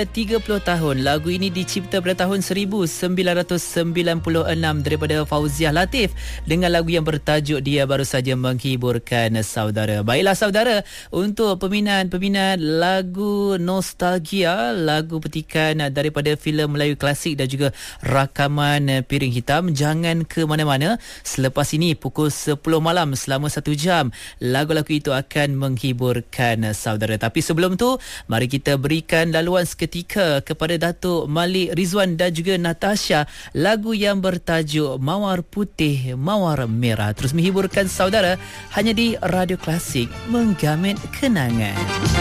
30 tahun. Lagu ini dicipta pada tahun 1996 daripada Fauziah Latif dengan lagu yang bertajuk Dia Baru Saja Menghiburkan Saudara. Baiklah saudara, untuk peminat-peminat lagu nostalgia, lagu petikan daripada filem Melayu klasik dan juga rakaman Piring Hitam, jangan ke mana-mana. Selepas ini pukul 10 malam selama 1 jam, lagu-lagu itu akan menghiburkan saudara. Tapi sebelum tu, mari kita berikan laluan seketika kepada Datuk Malik Rizwan dan juga Natasha, lagu yang bertajuk Mawar Putih Mawar Merah, terus menghiburkan saudara hanya di Radio Klasik, menggamit kenangan.